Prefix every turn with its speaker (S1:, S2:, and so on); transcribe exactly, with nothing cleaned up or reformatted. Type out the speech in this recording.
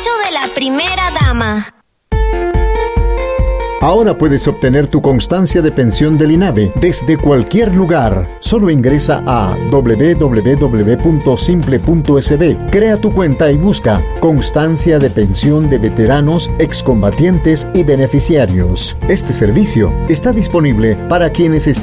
S1: despacho de la primera dama.
S2: Ahora puedes obtener tu constancia de pensión del INAVE desde cualquier lugar. Solo ingresa a doble u doble u doble u punto simple punto es be, crea tu cuenta y busca Constancia de Pensión de Veteranos, Excombatientes y Beneficiarios. Este servicio está disponible para quienes están